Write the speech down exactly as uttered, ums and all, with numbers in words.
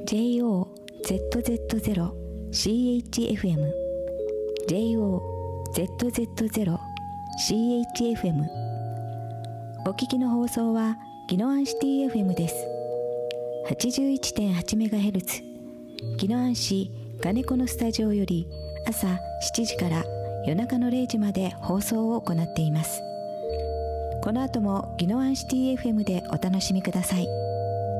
ジェイオーゼットゼットゼロシーエイチエフエム ジェイオーゼットゼットゼロシーエイチエフエム お聞きの放送は宜野湾シティ エフエム です。 はちじゅういってんはちメガヘルツ 宜野湾市金子のスタジオより朝しちじから夜中のれいじまで放送を行っています。この後も宜野湾シティ エフエム でお楽しみください。